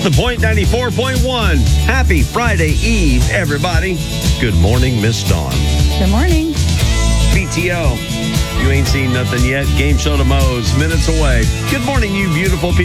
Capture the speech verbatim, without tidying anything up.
The Point ninety-four point one. Happy Friday Eve, everybody. Good morning, Miss Dawn. Good morning. P T O. You ain't seen nothing yet. Game show to Moe's. Minutes away. Good morning, you beautiful people.